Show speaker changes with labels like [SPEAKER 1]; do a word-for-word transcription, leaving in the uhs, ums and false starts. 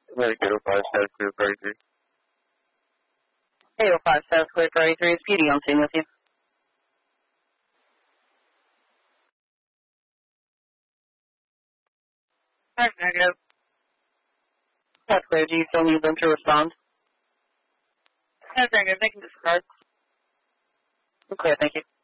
[SPEAKER 1] American eight oh five, status clear for eighty-three.
[SPEAKER 2] eight oh five, status clear for eighty-three. Is P D on scene with you? Alright, negative. That's clear. Do you still need them to respond? That's negative. They can discard. Clear, thank you.